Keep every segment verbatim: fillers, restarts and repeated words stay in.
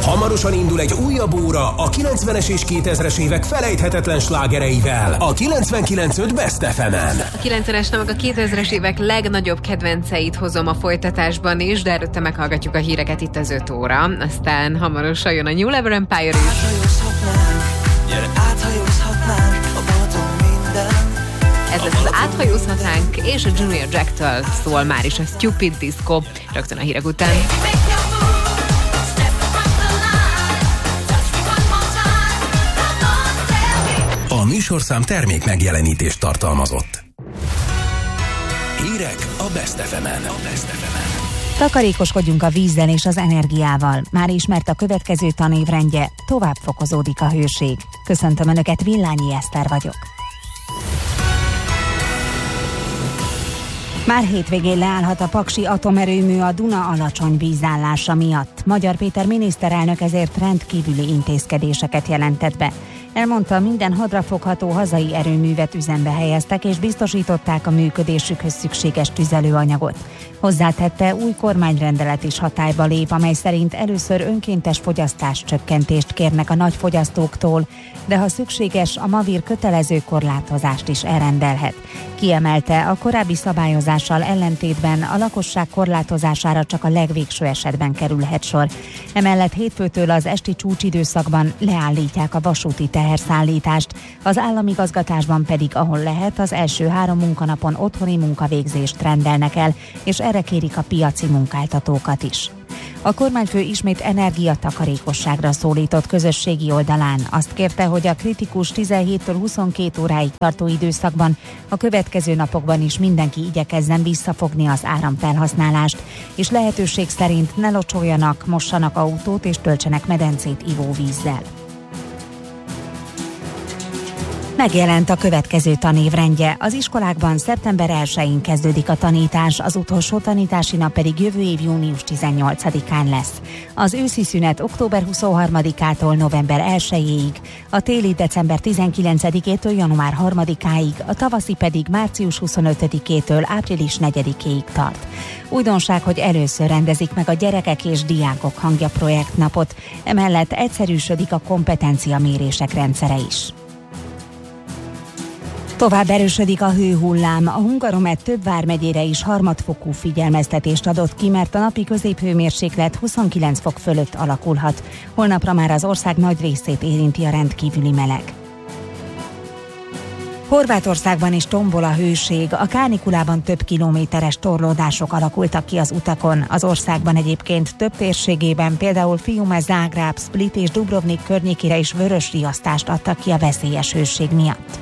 Hamarosan indul egy újabb óra a kilencvenes és kétezres évek felejthetetlen slágereivel a kilencvenkilenc pont öt Best ef emen. A kilencvenes, nem, a kétezres évek legnagyobb kedvenceit hozom a folytatásban is, de előtte meghallgatjuk a híreket itt az öt óra. Aztán hamarosan jön a New Level Empire is. Ez lesz az Áthajózhatnánk, és a Junior Jack-től szól már is a Stupid Disco rögtön a hírek után. A műsorszám termék megjelenítést tartalmazott. Hírek a Best ef emen. Takarékoskodjunk a vízzel és az energiával. Már ismert a következő tanévrendje, tovább fokozódik a hőség. Köszöntöm Önöket, Villányi Eszter vagyok. Már hétvégén leállhat a paksi atomerőmű a Duna alacsony vízállása miatt. Magyar Péter miniszterelnök ezért rendkívüli intézkedéseket jelentett be. Elmondta, minden hadrafogható hazai erőművet üzembe helyeztek és biztosították a működésükhöz szükséges tüzelőanyagot. Hozzátette, új kormányrendelet is hatályba lép, amely szerint először önkéntes fogyasztás csökkentést kérnek a nagy fogyasztóktól, de ha szükséges, a Mavir kötelező korlátozást is elrendelhet. Kiemelte, a korábbi szabályozással ellentétben a lakosság korlátozására csak a legvégső esetben kerülhet sor. Emellett hétfőtől az esti csúcsidőszakban leállítják a vasúti teherszállítást, az államigazgatásban pedig, ahol lehet, az első három munkanapon otthoni munkavégzést rendelnek el, és erre kérik a piaci munkáltatókat is. A kormányfő ismét energiatakarékosságra szólított közösségi oldalán. Azt kérte, hogy a kritikus tizenhéttől huszonkét óráig tartó időszakban a következő napokban is mindenki igyekezzen visszafogni az áramfelhasználást, és lehetőség szerint ne locsoljanak, mossanak autót és töltsenek medencét ivóvízzel. Megjelent a következő tanévrendje. Az iskolákban szeptember elsején kezdődik a tanítás, az utolsó tanítási nap pedig jövő év június tizennyolcadikán lesz. Az őszi szünet október huszonharmadikától november elsejéig, a téli december tizenkilencedikétől január harmadikáig, a tavaszi pedig március huszonötödikétől április negyedikéig tart. Újdonság, hogy először rendezik meg a Gyerekek és Diákok Hangja projektnapot, emellett egyszerűsödik a kompetenciamérések rendszere is. Tovább erősödik a hőhullám. A Hungaromet több vármegyére is harmadfokú figyelmeztetést adott ki, mert a napi középhőmérséklet huszonkilenc fok fölött alakulhat. Holnapra már az ország nagy részét érinti a rendkívüli meleg. Horvátországban is tombol a hőség, a kánikulában több kilométeres torlódások alakultak ki az utakon. Az országban egyébként több térségében, például Fiume, Zágráb, Split és Dubrovnik környékére is vörös riasztást adtak ki a veszélyes hőség miatt.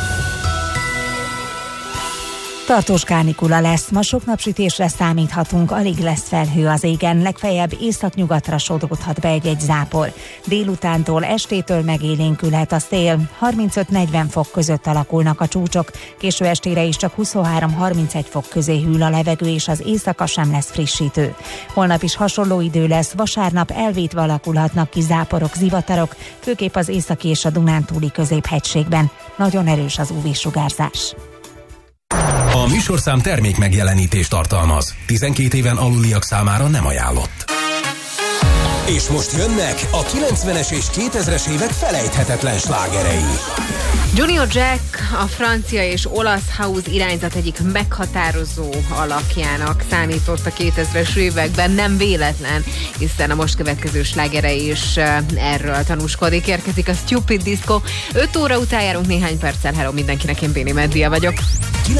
Tartós kánikula lesz, ma sok napsütésre számíthatunk, alig lesz felhő az égen, legfeljebb északnyugatra sodródhat be egy-egy zápor. Délutántól, estétől megélénkülhet a szél, harmincöt-negyven fok között alakulnak a csúcsok, késő estére is csak huszonhárom-harmincegy fok közé hűl a levegő, és az éjszaka sem lesz frissítő. Holnap is hasonló idő lesz, vasárnap elvétve alakulhatnak ki záporok, zivatarok, főképp az északi és a Dunántúli középhegységben. Nagyon erős az ú vé-sugárzás. A műsorszám termék megjelenítést tartalmaz. tizenkét éven aluliak számára nem ajánlott. És most jönnek a kilencvenes és kétezres évek felejthetetlen slágerei. Junior Jack a francia és olasz house irányzat egyik meghatározó alakjának számított a kétezres években, nem véletlen, hiszen a most következő slágere is erről tanúskodik. Érkezik a Stupid Disco. öt óra után járunk néhány perccel. Hello mindenkinek, én Béni Meddia vagyok.